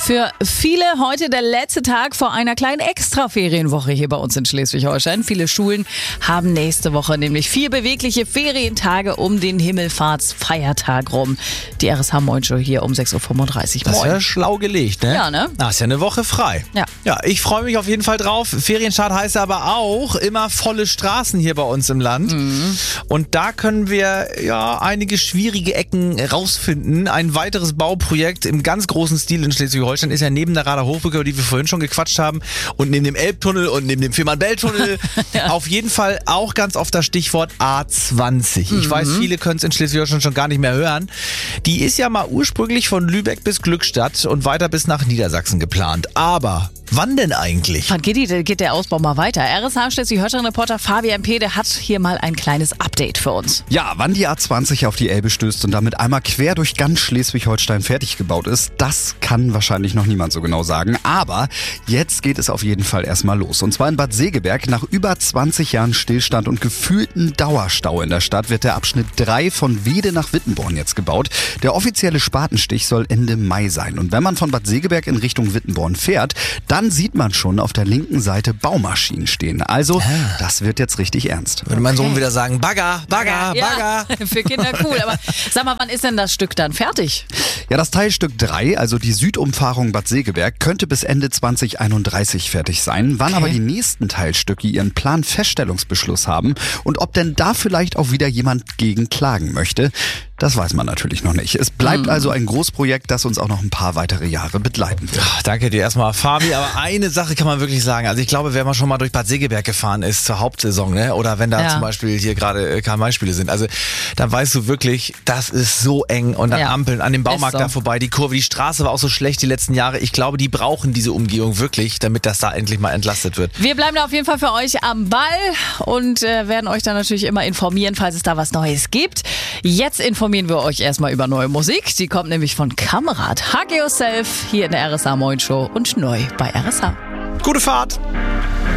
Für viele heute der letzte Tag vor einer kleinen Extra-Ferienwoche hier bei uns in Schleswig-Holstein. Viele Schulen haben nächste Woche nämlich 4 bewegliche Ferientage um den Himmelfahrtsfeiertag rum. Die RSH Moin Show hier um 6.35 Uhr. Das ist ja schlau gelegt, ne? Ja, ne? Ist ja eine Woche frei. Ja. Ich freue mich auf jeden Fall drauf. Ferienstart heißt aber auch immer volle Straßen hier bei uns im Land. Und da können wir einige schwierige Ecken rausfinden. Ein weiteres Bauprojekt im ganz großen Stil in Schleswig-Holstein ist ja neben der Rader Hochbrücke, über die wir vorhin schon gequatscht haben, und neben dem Elbtunnel und neben dem Fehmarn-Belt-Tunnel auf jeden Fall auch ganz oft das Stichwort A20. Ich weiß, viele können es in Schleswig-Holstein schon gar nicht mehr hören. Die ist ja mal ursprünglich von Lübeck bis Glückstadt und weiter bis nach Niedersachsen geplant. Aber wann denn eigentlich? Wann geht der Ausbau mal weiter? RSH Schleswig-Holstein-Reporter Fabian P., der hat hier mal ein kleines Update für uns. Ja, wann die A20 auf die Elbe stößt und damit einmal quer durch ganz Schleswig-Holstein fertig gebaut ist, das kann wahrscheinlich noch niemand so genau sagen. Aber jetzt geht es auf jeden Fall erstmal los. Und zwar in Bad Segeberg. Nach über 20 Jahren Stillstand und gefühlten Dauerstau in der Stadt wird der Abschnitt 3 von Wede nach Wittenborn jetzt gebaut. Der offizielle Spatenstich soll Ende Mai sein. Und wenn man von Bad Segeberg in Richtung Wittenborn fährt, dann sieht man schon auf der linken Seite Baumaschinen stehen. Also, das wird jetzt richtig ernst. Würde mein Sohn wieder sagen, Bagger, Bagger, Ja, Bagger. für Kinder cool. Aber sag mal, wann ist denn das Stück dann fertig? Ja, das Teilstück 3, also die Südumfahrung Bad Segeberg, könnte bis Ende 2031 fertig sein. Wann aber die nächsten Teilstücke ihren Planfeststellungsbeschluss haben und ob denn da vielleicht auch wieder jemand gegen klagen möchte, das weiß man natürlich noch nicht. Es bleibt also ein Großprojekt, das uns auch noch ein paar weitere Jahre begleiten wird. Danke dir erstmal, Fabi. Aber eine Sache kann man wirklich sagen. Also ich glaube, wenn man schon mal durch Bad Segeberg gefahren ist zur Hauptsaison, ne? Oder wenn da zum Beispiel hier gerade KMI-Spiele sind, also dann weißt du wirklich, das ist so eng und dann Ampeln an dem Baumarkt da vorbei, die Kurve, die Straße war auch so schlecht die letzten Jahre. Ich glaube, die brauchen diese Umgehung wirklich, damit das da endlich mal entlastet wird. Wir bleiben da auf jeden Fall für euch am Ball und werden euch dann natürlich immer informieren, falls es da was Neues gibt. Jetzt informieren wir euch erstmal über neue Musik. Die kommt nämlich von Kamerad. Hug Yourself hier in der RSH Moin Show und neu bei RSH. Gute Fahrt!